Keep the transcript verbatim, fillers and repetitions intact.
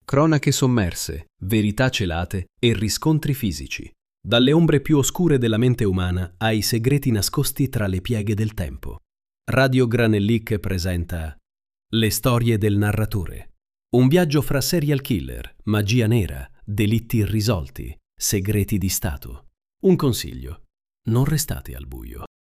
Cronache sommerse, verità celate e riscontri fisici. Dalle ombre più oscure della mente umana ai segreti nascosti tra le pieghe del tempo. Radio Granellic presenta Le storie del narratore. Un viaggio fra serial killer, magia nera, delitti irrisolti, segreti di Stato. Un consiglio: non restate al buio.